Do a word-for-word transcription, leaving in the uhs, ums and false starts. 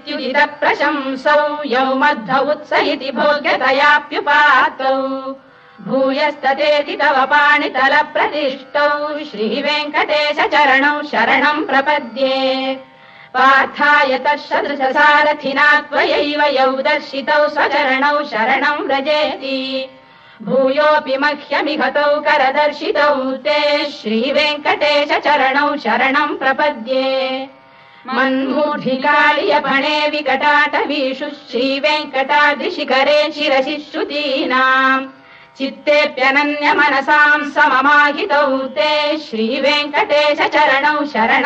इत्युदित प्रशंसौ यौ मध्व उत्स इति भोग्यतयाप्युपातौ भूयस्ततेति तव पाणितल प्रतिष्ठौ श्रीवेङ्कटेश चरणौ शरणं प्रपद्ये पार्थाय तत्सदृशसारथिना त्वयैव यौ दर्शितौ स्वचरणौ शरणं व्रजेति भूयोऽपि मह्यमिहतौ करदर्शितौ ते श्रीवेङ्कटेश चरणौ शरणं प्रपद्ये मन्मूर्धिकालियपणे विकटाटवीषु श्रीवेङ्कटाद्रिशिखरे शिरसि श्रुतीनाम् चित्तेऽप्यनन्यमनसां सममाहितौ ते श्रीवेङ्कटेश चरणौ शरणं